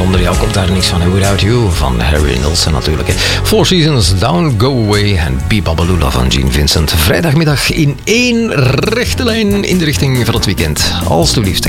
Zonder jou komt daar niks van. En Without You van Harry Nilsson natuurlijk. Four Seasons, Down, Go Away en Be Babalula van Gene Vincent. Vrijdagmiddag in één rechte lijn in de richting van het weekend. Alsjeblieft.